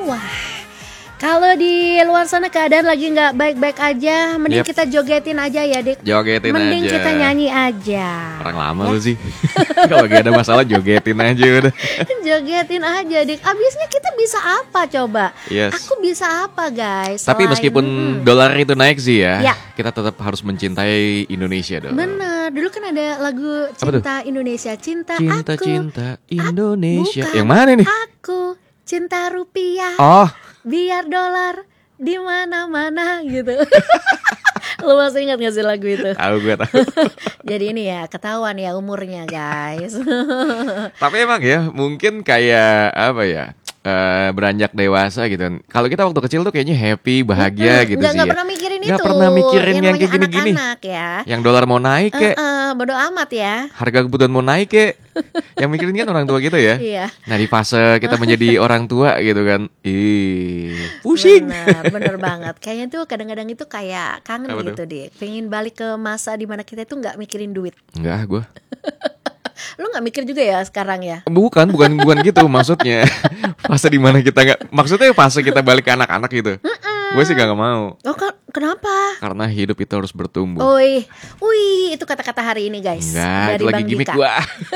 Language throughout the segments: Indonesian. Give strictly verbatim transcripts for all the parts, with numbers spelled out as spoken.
Wah, kalau di luar sana keadaan lagi nggak baik-baik aja, mending Yep. kita jogetin aja ya, Dik. Jogetin Mending aja. kita nyanyi aja. Orang lama lu sih. Kalau gak ada masalah jogetin aja udah. Jogetin aja, Dik. Abisnya kita bisa apa coba? Yes. Aku bisa apa, guys? Tapi Selain- meskipun Mm-mm. dolar itu naik sih ya, Ya. kita tetap harus mencintai Indonesia dong. Bener, dulu kan ada lagu Apa tuh? Cinta Indonesia, Cinta, Cinta Aku. cinta Ak- Indonesia. bukan, Yang mana nih? Aku cinta rupiah, Oh, biar dolar di mana-mana gitu. Lu masih ingat gak sih lagu itu? tahu gue tahu. Jadi ini ya ketahuan ya umurnya, guys. Tapi emang ya mungkin kayak apa ya? eh, beranjak dewasa gitu. Kalau kita waktu kecil tuh kayaknya happy, bahagia gitu nggak, sih. nggak ya. pernah mikirin Nggak itu. pernah mikirin yang namanya kayak gini-gini. anak-anak ya. Yang dolar mau naik kek, Eh, bodo amat ya. harga kebutuhan mau naik kek. Yang mikirin kan orang tua kita ya. Iya. Nah di fase kita menjadi orang tua gitu kan, ih pusing. Bener, bener banget. Kayaknya tuh kadang-kadang itu kayak kangen Apa gitu, Dik. Pengen balik ke masa dimana kita tuh nggak mikirin duit. Enggak, gue Lu nggak mikir juga ya sekarang ya? bukan, bukan, bukan gitu maksudnya. Fase di mana kita nggak, maksudnya fase kita balik ke anak-anak gitu. Gue sih gak mau, Oh, ke- kenapa? karena hidup itu harus bertumbuh. Oi, wih, itu kata-kata hari ini, guys. Enggak, Dari itu lagi Bang gimmick Dika. gue.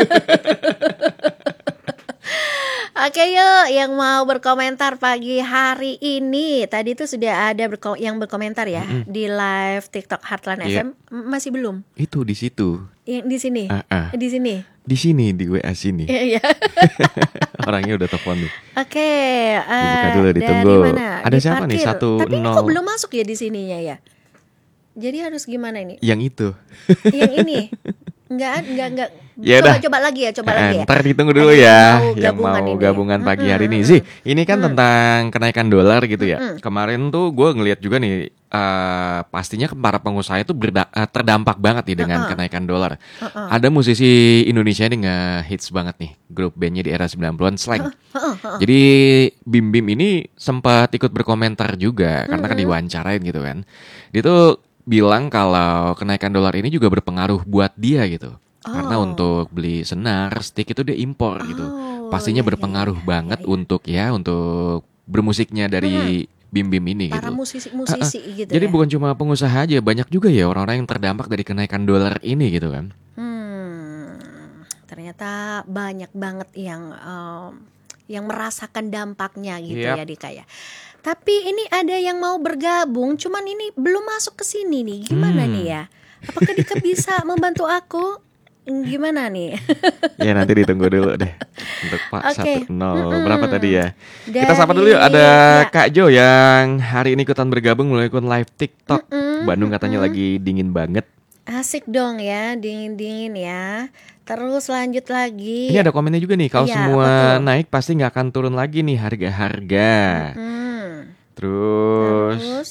Oke yuk, yang mau berkomentar pagi hari ini. Tadi tuh sudah ada berko- yang berkomentar ya di live TikTok Heartland Iya. F M. M- Masih belum? Itu di situ, Yang di sini? Ah, ah. Di sini? di sini di W A sini. Iya, iya. Orangnya udah telepon nih. Oke, eh, Dibuka dulu, ditunggu. dari mana? Ada Di siapa nih? parkir. Satu, Tapi kok nol. belum masuk ya di sininya ya? Jadi harus gimana ini? Yang itu. Yang ini? Enggak, enggak, enggak. Ya coba, dah. coba lagi ya, coba Eh, lagi ya. Ntar ditunggu dulu Ada yang ya, mau yang gabungan mau ini. gabungan pagi hari ini. Mm-mm. Sih, ini kan tentang kenaikan dolar gitu ya. Mm-mm. Kemarin tuh gue ngeliat juga nih, eh, pastinya para pengusaha itu berda- eh, terdampak banget nih dengan Uh-uh. kenaikan dolar. Uh-uh. Ada musisi Indonesia ini nge-hits banget nih, grup bandnya di era sembilan puluhan, Slank. Heeh, heeh. Jadi Bim Bim ini sempat ikut berkomentar juga karena kan diwawancarain gitu kan. Dia tuh bilang kalau kenaikan dolar ini juga berpengaruh buat dia gitu. Karena Oh. untuk beli senar, stick itu dia impor gitu. Oh, Pastinya iya, iya, berpengaruh iya, banget iya, iya. untuk ya untuk bermusiknya dari Bim Bim ini Para gitu. musisi-musisi gitu Jadi ya. bukan cuma pengusaha aja, banyak juga ya orang-orang yang terdampak dari kenaikan dolar ini gitu kan. Hmm, ternyata banyak banget yang em, yang merasakan dampaknya gitu Yap. ya, Dika ya. Tapi ini ada yang mau bergabung, cuman ini belum masuk ke sini nih. Gimana Hmm. nih ya? Apakah Dika bisa membantu aku? Gimana nih? Ya nanti ditunggu dulu deh untuk Pak Oke. satu nol. Mm-mm. Berapa tadi ya? Kita Dari- sapa dulu yuk. Ada ya. Kak Jo yang hari ini ikutan bergabung melalui akun live TikTok. Mm-mm, Bandung katanya lagi dingin banget. Asik dong ya, dingin-dingin ya. Terus lanjut lagi. Ini ada komennya juga nih. Kalau Iya, semua apa tuh? naik pasti nggak akan turun lagi nih harga-harga. Hmm. Terus, Terus?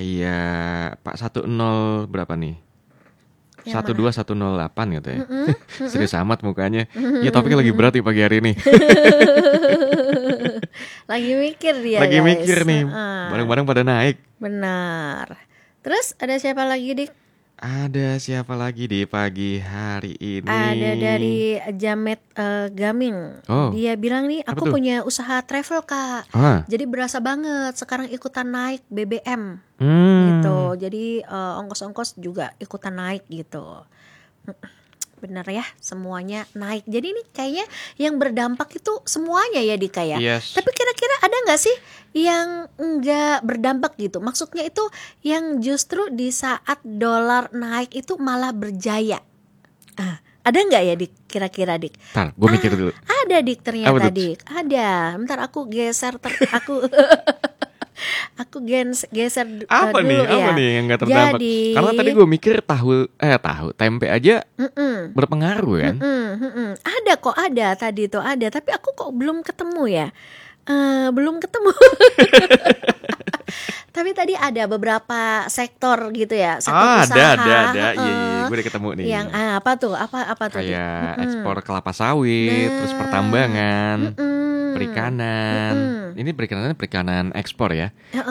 kayak Pak satu nol berapa nih? Yang satu dua satu nol delapan gitu ya. Mm-mm. Serius amat mukanya. Ya topiknya lagi berat nih pagi hari ini. Lagi mikir dia, lagi guys. mikir nih. Heeh. Barang-barang pada naik. Benar. Terus ada siapa lagi, Dik? Ada siapa lagi di pagi hari ini? Ada dari Jamet eh, Gaming. Oh. Dia bilang nih, Apa aku tuh? punya usaha travel, Kak. Ah. Jadi berasa banget sekarang ikutan naik B B M Hmm. gitu. Jadi eh, ongkos-ongkos juga ikutan naik gitu. Bener ya, semuanya naik. Jadi ini kayaknya yang berdampak itu semuanya ya, Dika ya. Yes. Tapi kira-kira ada nggak sih yang nggak berdampak gitu? Maksudnya itu yang justru di saat dolar naik itu malah berjaya. Ah, ada nggak ya, Dik? Kira-kira, Dik? Ntar, gue mikir dulu. Ada, Dik, Apa ternyata, tuh? Dik. Ada. Bentar aku geser ter- aku aku gens- geser d- Apa dulu nih? ya. Apa nih yang gak terdampak? Jadi- Karena tadi gue mikir tahu, eh tahu tempe aja Mm-mm. berpengaruh kan? Mm-mm, mm-mm. Ada kok, ada tadi tuh ada, tapi aku kok belum ketemu ya. Eh, belum ketemu. Tapi tadi ada beberapa sektor gitu ya, sektor Ah, usaha. ada, ada, ada. Iya, iya, heeh, gue udah ketemu nih. Yang ah, apa tuh? Apa apa tuh? Dik? Kayak Mm-mm. ekspor kelapa sawit, terus Nah, pertambangan, mm-mm, perikanan. mm-mm. Ini perikanan perikanan ekspor ya.